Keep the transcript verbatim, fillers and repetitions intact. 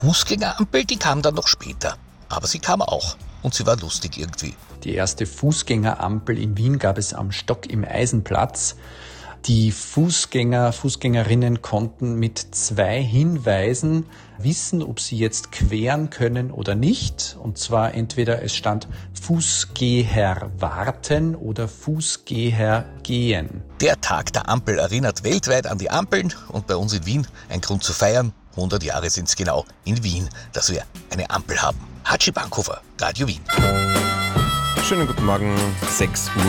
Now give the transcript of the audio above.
Fußgängerampel, die kam dann noch später. Aber sie kam auch. Und sie war lustig irgendwie. Die erste Fußgängerampel in Wien gab es am Stock im Eisenplatz. Die Fußgänger, Fußgängerinnen konnten mit zwei Hinweisen wissen, ob sie jetzt queren können oder nicht. Und zwar entweder es stand Fußgeher warten oder Fußgeher gehen. Der Tag der Ampel erinnert weltweit an die Ampeln und bei uns in Wien ein Grund zu feiern. hundert Jahre sind es genau in Wien, dass wir eine Ampel haben. Hatschi Bankhofer, Radio Wien. Schönen guten Morgen, sechs Uhr.